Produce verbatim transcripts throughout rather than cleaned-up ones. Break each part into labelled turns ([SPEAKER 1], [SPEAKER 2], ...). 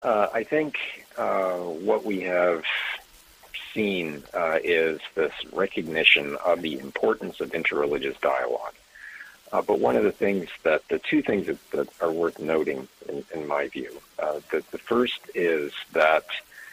[SPEAKER 1] Uh, I think uh, what we have seen uh, is this recognition of the importance of interreligious dialogue. Uh, but one of the things that, the two things that, that are worth noting, in, in my view, uh, the, the first is that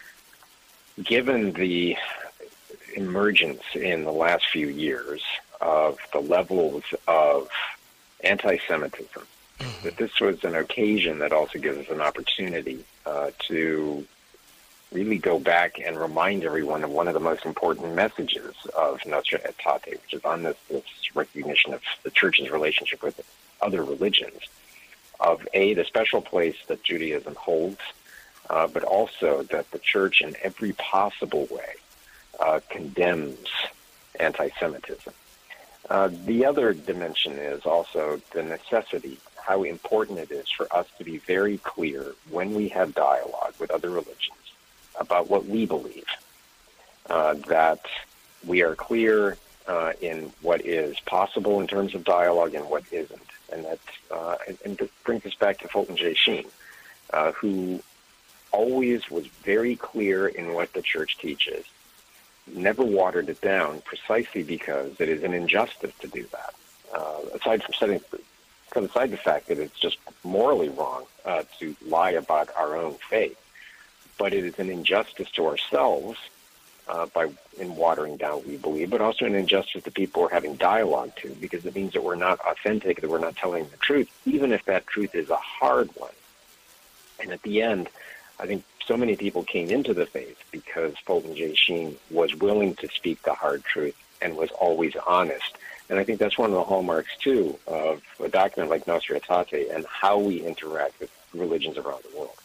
[SPEAKER 1] given the emergence in the last few years of the levels of anti-Semitism, mm-hmm. that this was an occasion that also gives us an opportunity uh, to really go back and remind everyone of one of the most important messages of Nostra Aetate, which is on this, this recognition of the Church's relationship with other religions, of A, the special place that Judaism holds, uh, but also that the Church in every possible way uh, condemns anti-Semitism. Uh, the other dimension is also the necessity, how important it is for us to be very clear when we have dialogue with other religions about what we believe, uh, that we are clear uh, in what is possible in terms of dialogue and what isn't. And that uh, and, and this brings us back to Fulton J. Sheen, uh, who always was very clear in what the Church teaches, never watered it down, precisely because it is an injustice to do that. Uh, aside from setting, set aside the fact that it's just morally wrong uh, to lie about our own faith, but it is an injustice to ourselves uh, by in watering down what we believe, but also an injustice to people we're having dialogue to, because it means that we're not authentic, that we're not telling the truth, even if that truth is a hard one. And at the end, I think so many people came into the faith because Fulton J. Sheen was willing to speak the hard truth and was always honest. And I think that's one of the hallmarks, too, of a document like Nostra Aetate and how we interact with religions around the world.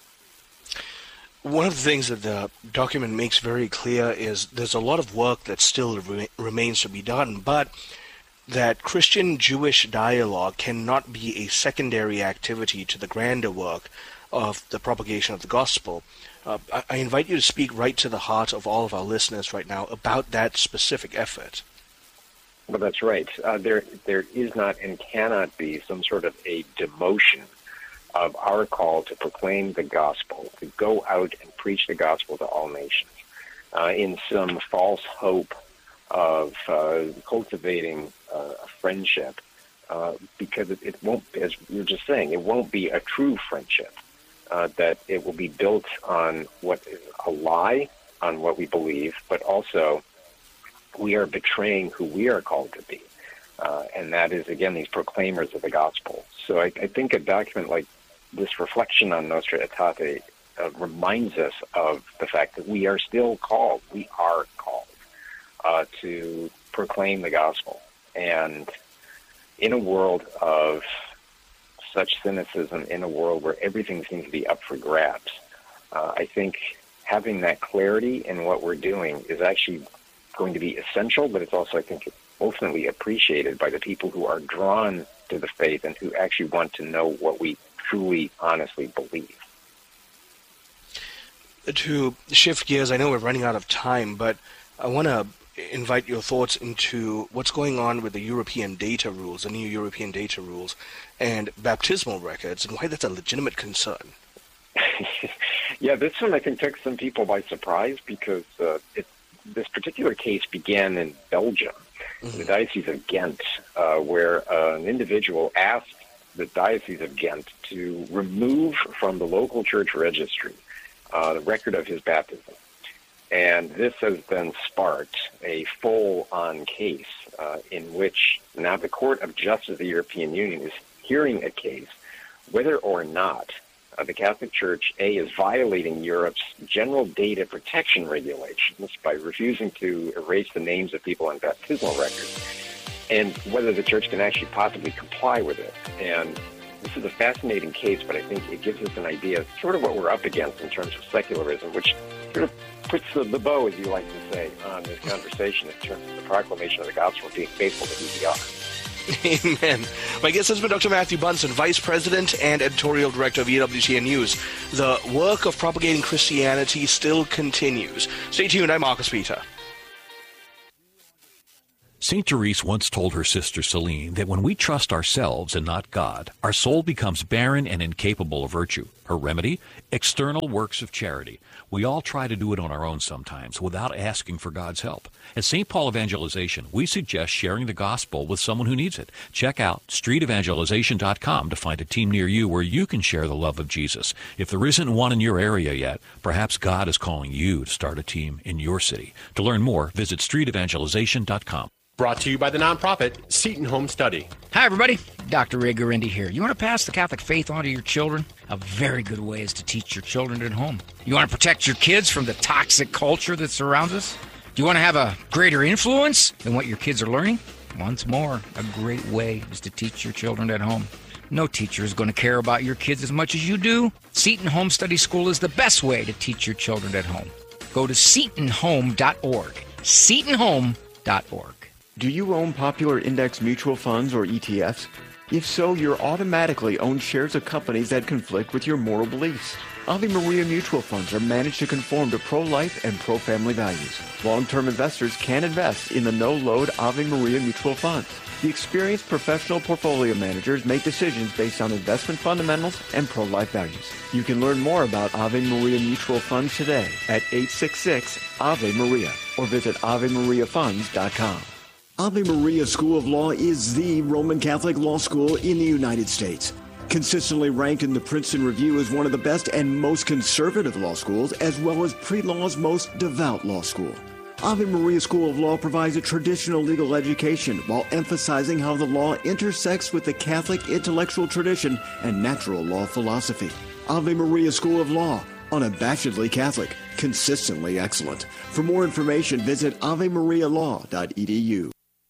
[SPEAKER 2] One of the things that the document makes very clear is there's a lot of work that still re- remains to be done, but that Christian-Jewish dialogue cannot be a secondary activity to the grander work of the propagation of the gospel. Uh, I, I invite you to speak right to the heart of all of our listeners right now about that specific effort.
[SPEAKER 1] Well, that's right. Uh, there, there is not and cannot be some sort of a demotion of our call to proclaim the gospel, to go out and preach the gospel to all nations, uh, in some false hope of uh, cultivating uh, a friendship, uh, because it, it won't, as you were just saying, it won't be a true friendship, uh, that it will be built on what is a lie, on what we believe, but also we are betraying who we are called to be. Uh, and that is, again, these proclaimers of the gospel. So I, I think a document like this reflection on Nostra Aetate uh, reminds us of the fact that we are still called, we are called uh, to proclaim the gospel. And in a world of such cynicism, in a world where everything seems to be up for grabs, uh, I think having that clarity in what we're doing is actually going to be essential, but it's also, I think, ultimately appreciated by the people who are drawn to the faith and who actually want to know what we truly, honestly believe.
[SPEAKER 2] To shift gears, I know we're running out of time, but I want to invite your thoughts into what's going on with the European data rules, the new European data rules, and baptismal records, and why that's a legitimate concern.
[SPEAKER 1] Yeah, this one I think took some people by surprise because uh, it, this particular case began in Belgium, mm-hmm. the Diocese of Ghent, uh, where uh, an individual asked the Diocese of Ghent to remove from the local church registry uh, the record of his baptism. And this has then sparked a full-on case uh, in which now the Court of Justice of the European Union is hearing a case whether or not uh, the Catholic Church, A, is violating Europe's general data protection regulations by refusing to erase the names of people on baptismal records, and whether the Church can actually possibly comply with it. And this is a fascinating case, but I think it gives us an idea of sort of what we're up against in terms of secularism, which sort of puts the, the bow, as you like to say, on this conversation in terms of the proclamation of the gospel of being faithful to who we are.
[SPEAKER 2] Amen. My guest has been Doctor Matthew Bunson, Vice President and Editorial Director of E W T N News. The work of propagating Christianity still continues. Stay tuned. I'm Marcus Peter.
[SPEAKER 3] Saint Therese once told her sister Celine that when we trust ourselves and not God, our soul becomes barren and incapable of virtue. Her remedy? External works of charity. We all try to do it on our own sometimes without asking for God's help. At Saint Paul Evangelization, we suggest sharing the gospel with someone who needs it. Check out street evangelization dot com to find a team near you where you can share the love of Jesus. If there isn't one in your area yet, perhaps God is calling you to start a team in your city. To learn more, visit street evangelization dot com.
[SPEAKER 4] Brought to you by the nonprofit Seton Home Study.
[SPEAKER 5] Hi, everybody. Doctor Ray Garendi here. You want to pass the Catholic faith on to your children? A very good way is to teach your children at home. You want to protect your kids from the toxic culture that surrounds us? Do you want to have a greater influence than what your kids are learning? Once more, a great way is to teach your children at home. No teacher is going to care about your kids as much as you do. Seton Home Study School is the best way to teach your children at home. Go to seton home dot org. seton home dot org.
[SPEAKER 6] Do you own popular index mutual funds or E T Fs? If so, you're automatically own shares of companies that conflict with your moral beliefs. Ave Maria mutual funds are managed to conform to pro-life and pro-family values. Long-term investors can invest in the no-load Ave Maria mutual funds. The experienced professional portfolio managers make decisions based on investment fundamentals and pro-life values. You can learn more about Ave Maria mutual funds today at eight six six Ave Maria or visit ave maria funds dot com.
[SPEAKER 7] Ave Maria School of Law is the Roman Catholic law school in the United States. Consistently ranked in the Princeton Review as one of the best and most conservative law schools, as well as pre-law's most devout law school. Ave Maria School of Law provides a traditional legal education while emphasizing how the law intersects with the Catholic intellectual tradition and natural law philosophy. Ave Maria School of Law, unabashedly Catholic, consistently excellent. For more information, visit ave maria law dot e d u.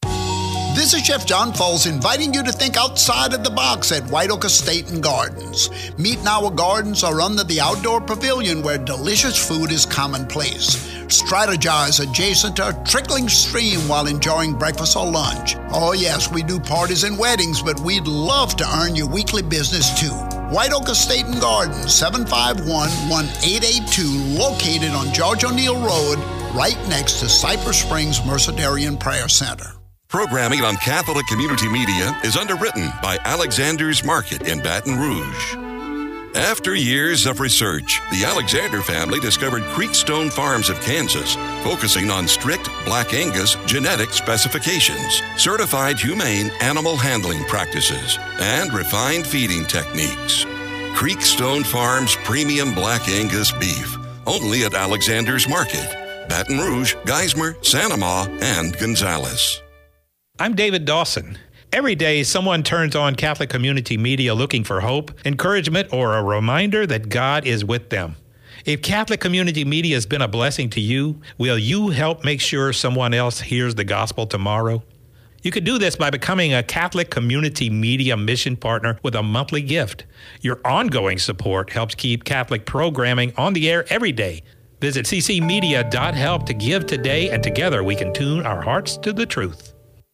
[SPEAKER 8] This is Chef John Foles inviting you to think outside of the box at White Oak Estate and Gardens. Meet and Our Gardens are under the outdoor pavilion where delicious food is commonplace. Strategize adjacent to a trickling stream while enjoying breakfast or lunch. Oh yes, we do parties and weddings, but we'd love to earn your weekly business too. White Oak Estate and Gardens, seven five one, one eight eight two, located on George O'Neill Road, right next to Cypress Springs Mercedarian Prayer Center.
[SPEAKER 9] Programming on Catholic Community Media is underwritten by Alexander's Market in Baton Rouge. After years of research, the Alexander family discovered Creekstone Farms of Kansas, focusing on strict Black Angus genetic specifications, certified humane animal handling practices, and refined feeding techniques. Creekstone Farms Premium Black Angus Beef, only at Alexander's Market, Baton Rouge, Geismar, Santa Ma, and Gonzales.
[SPEAKER 10] I'm David Dawson. Every day, someone turns on Catholic Community Media looking for hope, encouragement, or a reminder that God is with them. If Catholic Community Media has been a blessing to you, will you help make sure someone else hears the gospel tomorrow? You could do this by becoming a Catholic Community Media mission partner with a monthly gift. Your ongoing support helps keep Catholic programming on the air every day. Visit c c media dot help to give today, and together we can tune our hearts to the truth.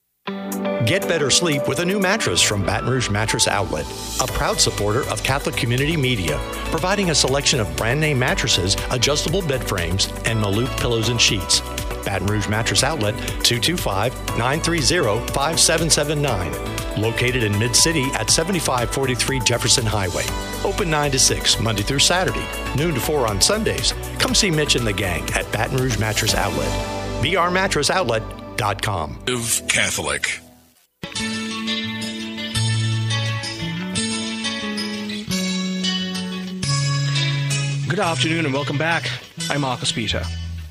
[SPEAKER 11] Get better sleep with a new mattress from Baton Rouge Mattress Outlet, a proud supporter of Catholic Community Media, providing a selection of brand name mattresses, adjustable bed frames, and Malouf pillows and sheets. Baton Rouge Mattress Outlet, two two five, nine three zero, five seven seven nine. Located in Mid-City at seventy-five forty-three Jefferson Highway. Open nine to six, Monday through Saturday, noon to four on Sundays. Come see Mitch and the gang at Baton Rouge Mattress Outlet. b r mattress outlet dot com.
[SPEAKER 9] Catholic.
[SPEAKER 2] Good afternoon and welcome back. I'm Marcus Peter.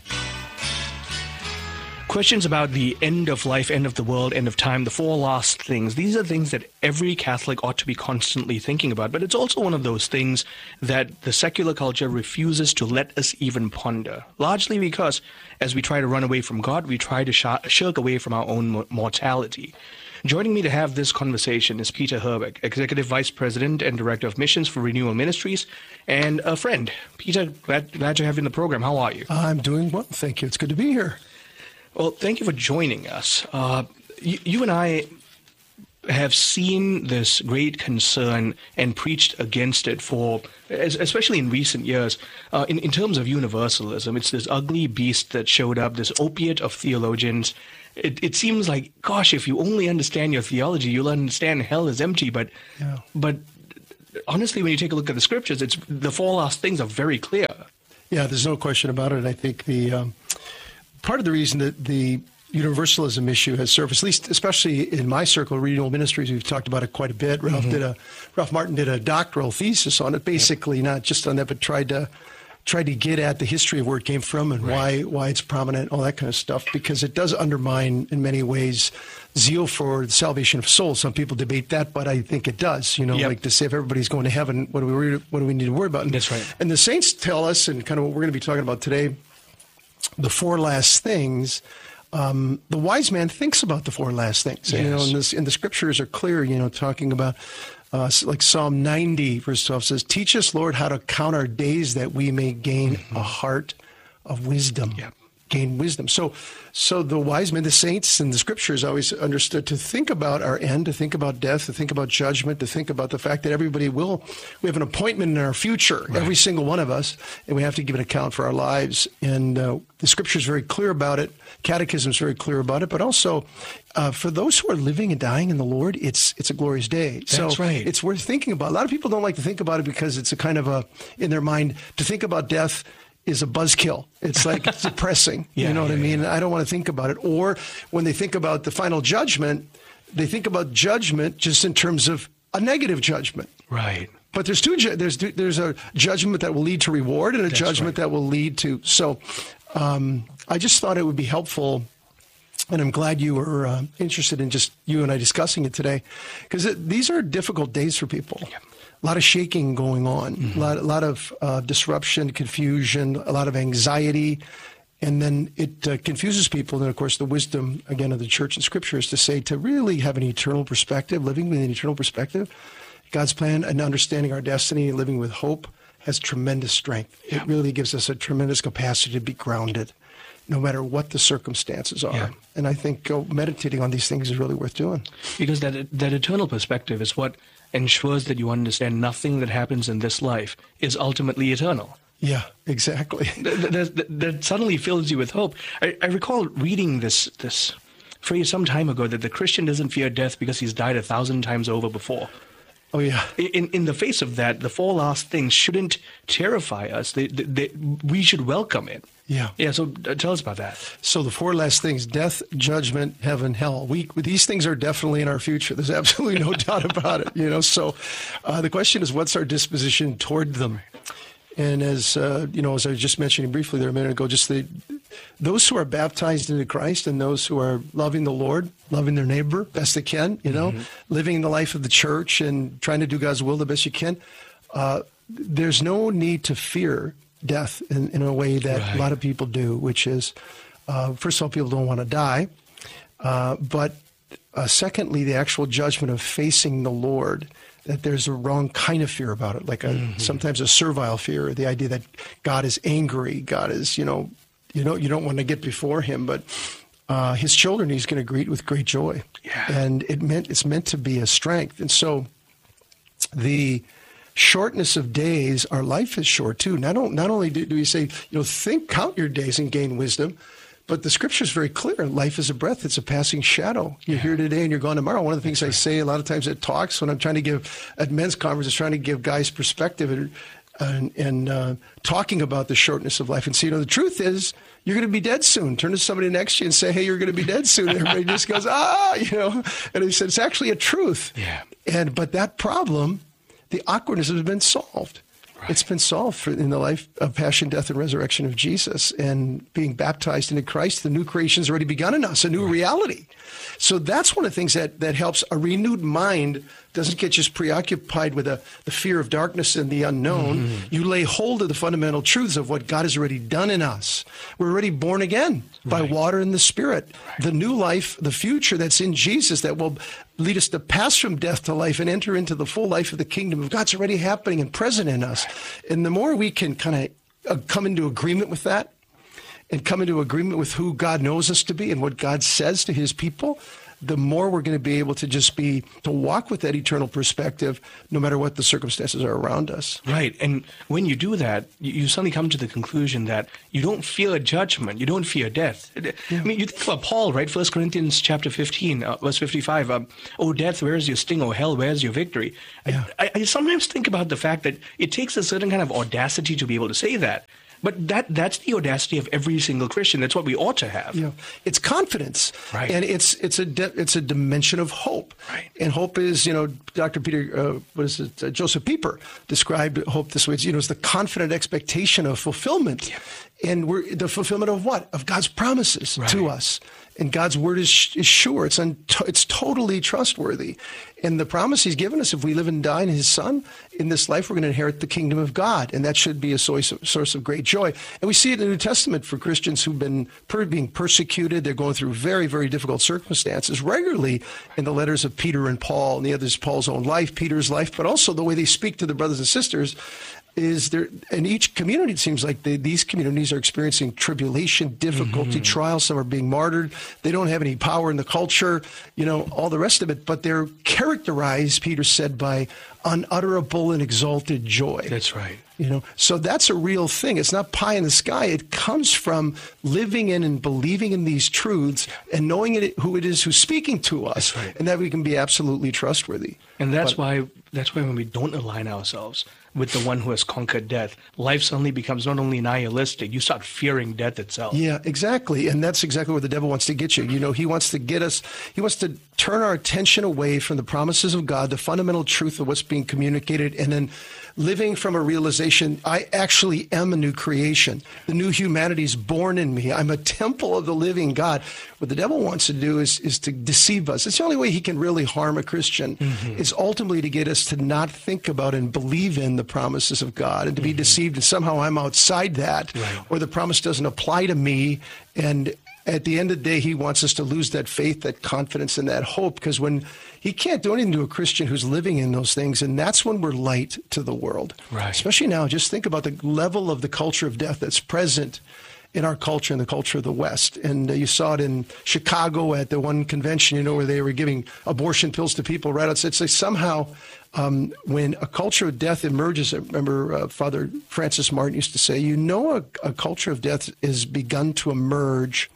[SPEAKER 2] Questions about the end of life, end of the world, end of time, the four last things. These are things that every Catholic ought to be constantly thinking about, but it's also one of those things that the secular culture refuses to let us even ponder, largely because as we try to run away from God, we try to sh- shirk away from our own mortality. Joining me to have this conversation is Peter Herbeck, Executive Vice President and Director of Missions for Renewal Ministries, and a friend. Peter, glad, glad to have you in the program. How are you?
[SPEAKER 12] I'm doing well, thank you. It's good to be here.
[SPEAKER 2] Well, thank you for joining us. Uh, you, you and I have seen this great concern and preached against it for, especially in recent years, uh, in, in terms of universalism. It's this ugly beast that showed up, this opiate of theologians. It, it seems like, gosh, if you only understand your theology, you'll understand hell is empty. But, yeah. but honestly, when you take a look at the scriptures, it's the four last things are very clear.
[SPEAKER 12] Yeah, there's no question about it. I think the um, part of the reason that the universalism issue has surfaced, at least especially in my circle, Renewal Ministries, we've talked about it quite a bit. Ralph mm-hmm. did a Ralph Martin did a doctoral thesis on it, basically, yep. not just on that, but tried to tried to get at the history of where it came from and right. why why it's prominent, all that kind of stuff, because it does undermine in many ways zeal for the salvation of souls. Some people debate that, but I think it does. You know, yep. like to say if everybody's going to heaven, what do we what do we need to worry about? And,
[SPEAKER 2] That's right.
[SPEAKER 12] And the saints tell us, and kind of what we're going to be talking about today, the four last things. Um, the wise man thinks about the four last things. Yes. You know, and, this, and the scriptures are clear, you know, talking about, uh, like Psalm ninety, verse twelve says, teach us, Lord, how to count our days that we may gain mm-hmm. a heart of wisdom. Yep. Gain wisdom. So, so the wise men, the saints, and the scriptures always understood to think about our end, to think about death, to think about judgment, to think about the fact that everybody will, we have an appointment in our future, right. every single one of us, and we have to give an account for our lives. And uh, the scripture is very clear about it. Catechism is very clear about it. But also, uh, for those who are living and dying in the Lord, it's it's a glorious day.
[SPEAKER 2] That's
[SPEAKER 12] so
[SPEAKER 2] right.
[SPEAKER 12] It's worth thinking about. A lot of people don't like to think about it because it's a kind of a, in their mind, to think about death is a buzzkill. It's like it's depressing. yeah, you know what yeah, I mean? Yeah. I don't want to think about it. Or when they think about the final judgment, they think about judgment just in terms of a negative judgment.
[SPEAKER 2] Right.
[SPEAKER 12] But there's two. There's there's a judgment that will lead to reward and a
[SPEAKER 2] That's
[SPEAKER 12] judgment
[SPEAKER 2] right.
[SPEAKER 12] that will lead to. So, um, I just thought it would be helpful, and I'm glad you were uh, interested in just you and I discussing it today, because these are difficult days for people. Yeah. A lot of shaking going on, mm-hmm. a lot, a lot of uh, disruption, confusion, a lot of anxiety, and then it uh, confuses people. And of course, the wisdom, again, of the church and scripture is to say to really have an eternal perspective, living with an eternal perspective. God's plan and understanding our destiny, living with hope, has tremendous strength. Yeah. It really gives us a tremendous capacity to be grounded, no matter what the circumstances are. Yeah. And I think uh, meditating on these things is really worth doing.
[SPEAKER 2] Because that that eternal perspective is what ensures that you understand nothing that happens in this life is ultimately eternal.
[SPEAKER 12] Yeah, exactly.
[SPEAKER 2] that, that, that suddenly fills you with hope. I, I recall reading this this phrase some time ago that the Christian doesn't fear death because he's died a thousand times over before.
[SPEAKER 12] Oh, yeah.
[SPEAKER 2] In in the face of that, the four last things shouldn't terrify us. They, they, they, we should welcome it.
[SPEAKER 12] Yeah.
[SPEAKER 2] Yeah, so uh, tell us about that.
[SPEAKER 12] So the four last things, death, judgment, heaven, hell. We These things are definitely in our future. There's absolutely no doubt about it. You know, so uh, the question is, what's our disposition toward them? And as, uh, you know, as I was just mentioning briefly there a minute ago, just the those who are baptized into Christ and those who are loving the Lord, loving their neighbor best they can, you know, mm-hmm. living the life of the church and trying to do God's will the best you can, uh, there's no need to fear death in, in a way that right. a lot of people do, which is, uh, first of all, people don't want to die. Uh, but uh, secondly, the actual judgment of facing the Lord, that there's a wrong kind of fear about it, like a, mm-hmm. sometimes a servile fear, the idea that God is angry, God is, you know, you know, you don't want to get before him, but uh, his children he's going to greet with great joy.
[SPEAKER 2] Yeah.
[SPEAKER 12] And it meant it's meant to be a strength. And so the shortness of days, our life is short too. Not, not only do, do we say, you know, think, count your days and gain wisdom, but the scripture is very clear. Life is a breath. It's a passing shadow. You're yeah. here today and you're gone tomorrow. One of the things That's I right. say a lot of times at talks when I'm trying to give, at men's conferences, trying to give guys perspective and, and, and uh, talking about the shortness of life. And so, you know, the truth is you're going to be dead soon. Turn to somebody next to you and say, hey, you're going to be dead soon. And everybody just goes, ah, you know. And he said, it's actually a truth.
[SPEAKER 2] Yeah.
[SPEAKER 12] And but that problem, the awkwardness has been solved. Right. It's been solved for, in the life of passion, death, and resurrection of Jesus. And being baptized into Christ, the new creation has already begun in us, a new right. reality. So that's one of the things that, that helps. A renewed mind doesn't get just preoccupied with a, the fear of darkness and the unknown. Mm-hmm. You lay hold of the fundamental truths of what God has already done in us. We're already born again by right. water and the Spirit. Right. The new life, the future that's in Jesus that will lead us to pass from death to life and enter into the full life of the kingdom of God's already happening and present in us. Right. And the more we can kind of uh, come into agreement with that and come into agreement with who God knows us to be and what God says to his people, the more we're going to be able to just be, to walk with that eternal perspective, no matter what the circumstances are around us.
[SPEAKER 2] Right. And when you do that, you, you suddenly come to the conclusion that you don't fear judgment. You don't fear death. Yeah. I mean, you think about Paul, right? First Corinthians chapter fifteen, uh, verse fifty-five. Um, oh, death, where is your sting? Oh, hell, where is your victory? Yeah. I, I sometimes think about the fact that it takes a certain kind of audacity to be able to say that. But that that's the audacity of every single Christian. That's what we ought to have.
[SPEAKER 12] Yeah, it's confidence,
[SPEAKER 2] right?
[SPEAKER 12] And it's it's a de- it's a dimension of hope,
[SPEAKER 2] right?
[SPEAKER 12] And hope is, you know, Doctor Peter, uh, what is it? Uh, Joseph Pieper described hope this way. It's, you know, it's the confident expectation of fulfillment, yeah. And we're the fulfillment of what? Of God's promises right. to us. And God's word is, is sure. It's un, it's totally trustworthy. And the promise he's given us, if we live and die in his son, in this life, we're going to inherit the kingdom of God. And that should be a source of, source of great joy. And we see it in the New Testament for Christians who've been per, being persecuted. They're going through very, very difficult circumstances regularly in the letters of Peter and Paul and the others, Paul's own life, Peter's life, but also the way they speak to the brothers and sisters. Is there in each community? It seems like they, these communities are experiencing tribulation, difficulty, mm-hmm. trials. Some are being martyred. They don't have any power in the culture, you know, all the rest of it. But they're characterized, Peter said, by unutterable and exalted joy.
[SPEAKER 2] That's right.
[SPEAKER 12] You know, so that's a real thing. It's not pie in the sky. It comes from living in and believing in these truths and knowing it, who it is who's speaking to us,
[SPEAKER 2] right.
[SPEAKER 12] And that we can be absolutely trustworthy.
[SPEAKER 2] And that's
[SPEAKER 12] but,
[SPEAKER 2] why that's why when we don't align ourselves with the one who has conquered death, life suddenly becomes not only nihilistic, you start fearing death itself.
[SPEAKER 12] Yeah, exactly. And that's exactly where the devil wants to get you. You know, he wants to get us, he wants to turn our attention away from the promises of God, the fundamental truth of what's being communicated, and then living from a realization, I actually am a new creation. The new humanity is born in me. I'm a temple of the living God. What the devil wants to do is, is to deceive us. It's the only way he can really harm a Christian, mm-hmm. is ultimately to get us to not think about and believe in the promises of God and to be mm-hmm. deceived and somehow I'm outside that,
[SPEAKER 2] right.
[SPEAKER 12] or the promise doesn't apply to me. And at the end of the day, he wants us to lose that faith, that confidence, and that hope, because when he can't do anything to a Christian who's living in those things, and that's when we're light to the world.
[SPEAKER 2] Right.
[SPEAKER 12] Especially now, just think about the level of the culture of death that's present in our culture and the culture of the West. And uh, you saw it in Chicago at the one convention, you know, where they were giving abortion pills to people right outside. So somehow, um, when a culture of death emerges, I remember uh, Father Francis Martin used to say, you know, a, a culture of death has begun to emerge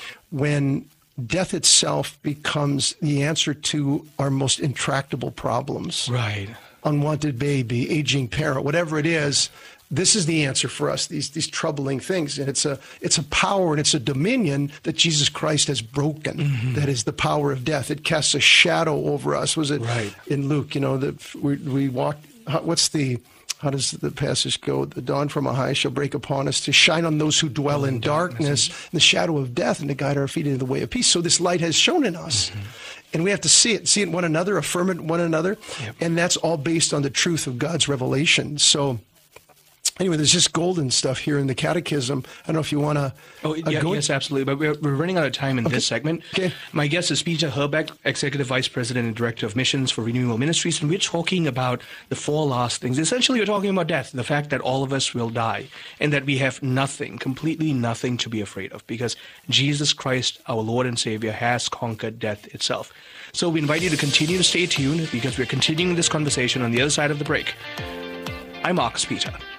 [SPEAKER 12] when death itself becomes the answer to our most intractable problems.
[SPEAKER 2] Right.
[SPEAKER 12] Unwanted baby, aging parent, whatever it is, this is the answer for us, these these troubling things. And it's a it's a power and it's a dominion that Jesus Christ has broken. Mm-hmm. That is the power of death. It casts a shadow over us. Was it
[SPEAKER 2] right.
[SPEAKER 12] in Luke, you know, that we, we walk, what's the... How does the passage go? The dawn from on high shall break upon us to shine on those who dwell in, in darkness, darkness, in the shadow of death, and to guide our feet into the way of peace. So this light has shone in us. Mm-hmm. And we have to see it, see it in one another, affirm it in one another. Yep. And that's all based on the truth of God's revelation. So anyway, there's just golden stuff here in the Catechism. I don't know if you want to...
[SPEAKER 2] Oh, yeah, uh, yes, absolutely. But we're, we're running out of time in
[SPEAKER 12] okay.
[SPEAKER 2] this segment.
[SPEAKER 12] Okay.
[SPEAKER 2] My guest is Peter Herbeck, Executive Vice President and Director of Missions for Renewal Ministries, and we're talking about the four last things. Essentially, we're talking about death, the fact that all of us will die, and that we have nothing, completely nothing to be afraid of, because Jesus Christ, our Lord and Savior, has conquered death itself. So we invite you to continue to stay tuned, because we're continuing this conversation on the other side of the break. I'm Marcus Peter.